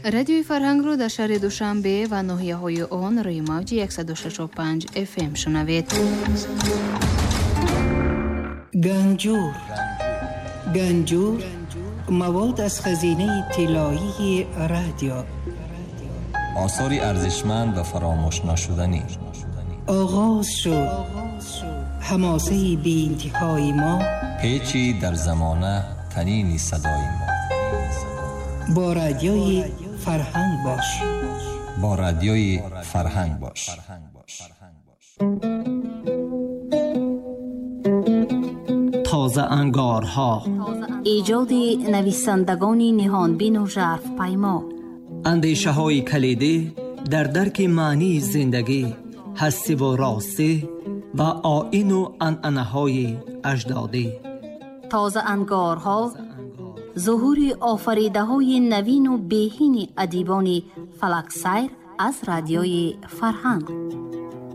رادیوی فرهنگ رو در شهر دوشنبه و ناحیه‌های آن روی موج 106.5 FM شنوید. گنجور مواد از خزینه طلایی رادیو، آثار ارزشمند و فراموش نشدنی. آغاز شد حماسه بی انتهای ما، پیچی در زمانه تنین صدای ما. با رادیوی فرهنگ باش. با رادیوی فرهنگ باش. تازه انگارها، ایجاد نویسندگان نهانبین و ژرف پیما، اندیشه های کلیدی در درک معنی زندگی، هستی و راستی و آیین و عنعنه های اجدادی. تازه انگارها، ظهور آفریده های نوین و بهین ادیبان فلک سیر از رادیوی فرهنگ.